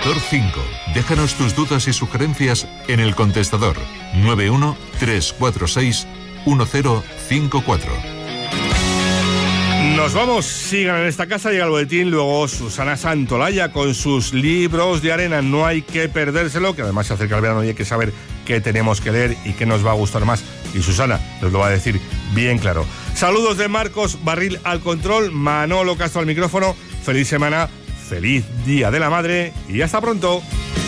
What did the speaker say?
Motor 5. Déjanos tus dudas y sugerencias en el contestador 91 346 1054. Nos vamos, sigan en esta casa, llega el boletín, luego Susana Santolaya con sus libros de arena, no hay que perdérselo, que además se acerca el verano y hay que saber qué tenemos que leer y qué nos va a gustar más, y Susana nos lo va a decir bien claro. Saludos de Marcos Barril al control, Manolo Castro al micrófono, feliz semana, feliz Día de la Madre y hasta pronto.